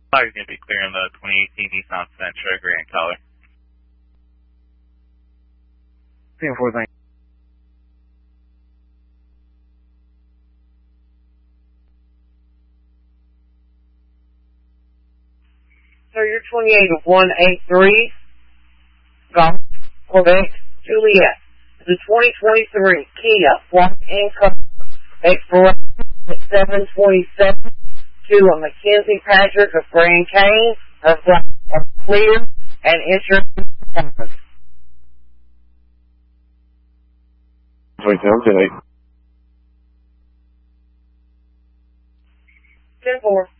Flag is going to be clear on the 2018 Nissan Sentra Grand Color. 10-4, thank you. Sir, you're 28 of 183, Golf, Quebec, Juliet. The 2023 Kia White and Color expiration at 7/27 to a Mackenzie Patrick of Grand Cane of clear and insurance requirements. 27, 10-8. 10-4.